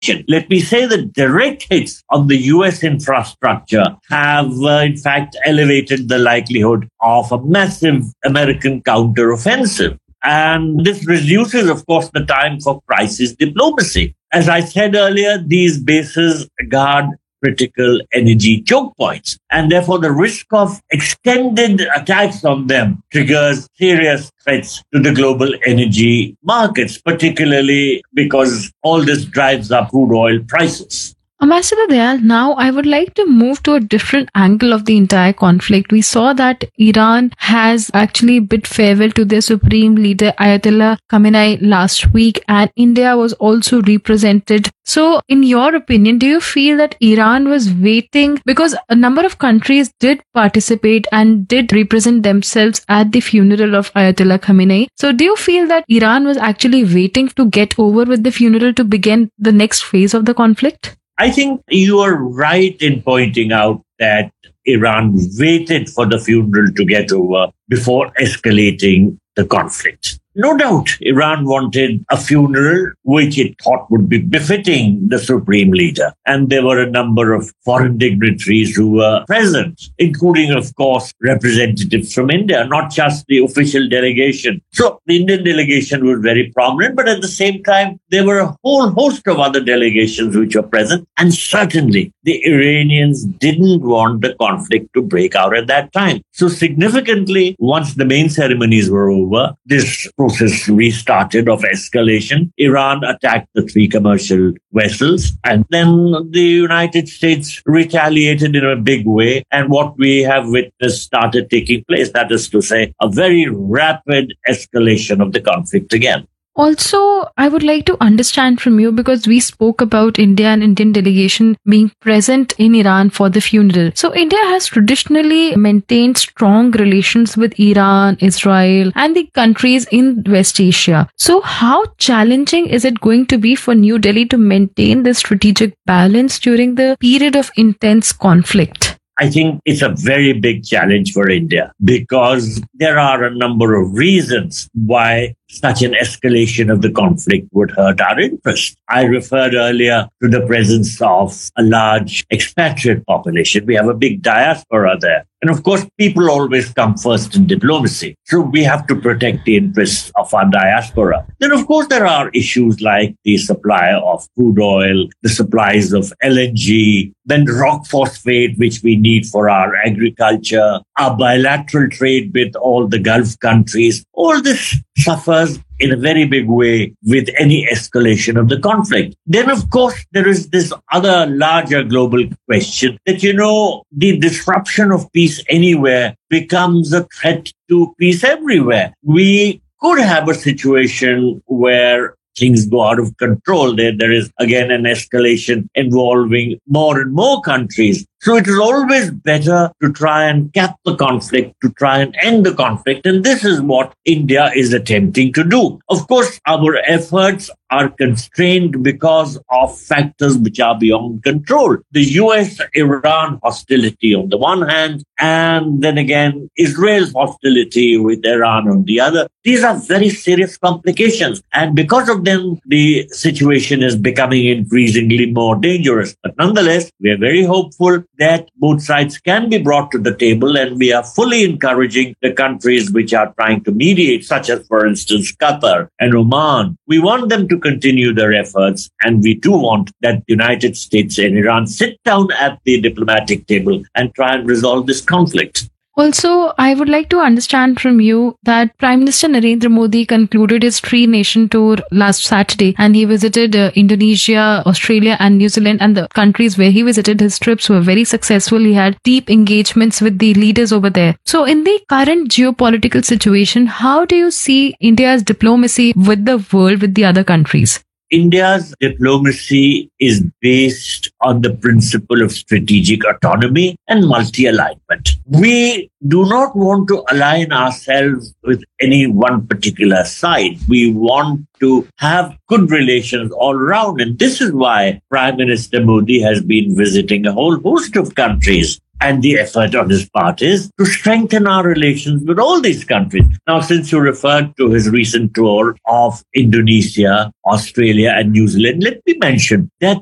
Let me say that direct hits on the US infrastructure have, in fact, elevated the likelihood of a massive American counteroffensive. And this reduces, of course, the time for crisis diplomacy. As I said earlier, these bases guard critical energy choke points. And therefore, the risk of extended attacks on them triggers serious threats to the global energy markets, particularly because all this drives up crude oil prices. Ambassador Dayal, now I would like to move to a different angle of the entire conflict. We saw that Iran has actually bid farewell to their supreme leader Ayatollah Khamenei last week, and India was also represented. So, in your opinion, do you feel that Iran was waiting, because a number of countries did participate and did represent themselves at the funeral of Ayatollah Khamenei? So, do you feel that Iran was actually waiting to get over with the funeral to begin the next phase of the conflict? I think you are right in pointing out that Iran waited for the funeral to get over before escalating the conflict. No doubt, Iran wanted a funeral which it thought would be befitting the supreme leader. And there were a number of foreign dignitaries who were present, including, of course, representatives from India, not just the official delegation. So the Indian delegation was very prominent, but at the same time, there were a whole host of other delegations which were present. And certainly, the Iranians didn't want the conflict to break out at that time. So significantly, once the main ceremonies were over, this process restarted of escalation. Iran attacked the 3 commercial vessels, and then the United States retaliated in a big way. And what we have witnessed started taking place. That is to say, a very rapid escalation of the conflict again. Also, I would like to understand from you, because we spoke about India and Indian delegation being present in Iran for the funeral. So India has traditionally maintained strong relations with Iran, Israel, and the countries in West Asia. So how challenging is it going to be for New Delhi to maintain this strategic balance during the period of intense conflict? I think it's a very big challenge for India because there are a number of reasons why such an escalation of the conflict would hurt our interest. I referred earlier to the presence of a large expatriate population. We have a big diaspora there. And of course, people always come first in diplomacy. So we have to protect the interests of our diaspora. Then, of course, there are issues like the supply of crude oil, the supplies of LNG, then rock phosphate, which we need for our agriculture, our bilateral trade with all the Gulf countries. All this suffers in a very big way with any escalation of the conflict. Then, of course, there is this other larger global question that, the disruption of peace anywhere becomes a threat to peace everywhere. We could have a situation where things go out of control. There is again an escalation involving more and more countries. So it is always better to try and cap the conflict, to try and end the conflict. And this is what India is attempting to do. Of course, our efforts are constrained because of factors which are beyond control. The US-Iran hostility on the one hand, and then again, Israel's hostility with Iran on the other. These are very serious complications. And because of them, the situation is becoming increasingly more dangerous. But nonetheless, we are very hopeful that both sides can be brought to the table, and we are fully encouraging the countries which are trying to mediate, such as, for instance, Qatar and Oman. We want them to continue their efforts, and we do want that the United States and Iran sit down at the diplomatic table and try and resolve this conflict. Also, I would like to understand from you that Prime Minister Narendra Modi concluded his 3-nation tour last Saturday, and he visited Indonesia, Australia and New Zealand, and the countries where he visited, his trips were very successful. He had deep engagements with the leaders over there. So in the current geopolitical situation, how do you see India's diplomacy with the world, with the other countries? India's diplomacy is based on the principle of strategic autonomy and multi-alignment. We do not want to align ourselves with any one particular side. We want to have good relations all around. And this is why Prime Minister Modi has been visiting a whole host of countries. And the effort on his part is to strengthen our relations with all these countries. Now, since you referred to his recent tour of Indonesia, Australia, and New Zealand, let me mention that